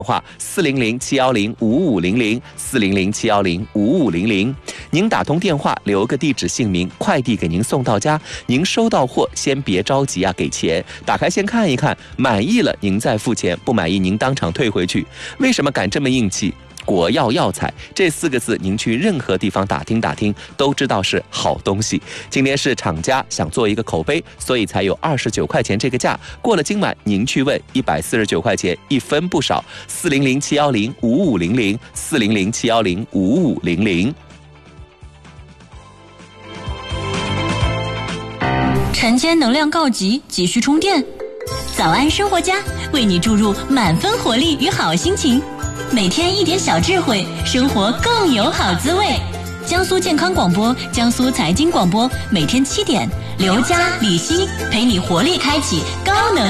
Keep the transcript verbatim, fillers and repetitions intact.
话四零零七幺零五五零零四零零七幺零五五零零，您打通电话留个地址姓名，快递给您送到家。您收到货先别着急啊，给钱，打开先看一看，满意了您再付钱，不满意您当场退回去。为什么敢这么硬气？国药药材这四个字，您去任何地方打听打听，都知道是好东西。今天是厂家想做一个口碑，所以才有二十九块钱这个价。过了今晚，您去问一百四十九块钱，一分不少。四零零七幺零五五零零，四零零七幺零五五零零。 晨间能量告急，急需充电。早安生活家为你注入满分活力与好心情。每天一点小智慧，生活更有好滋味。江苏健康广播、江苏财经广播，每天七点，刘佳、李希陪你活力开启高能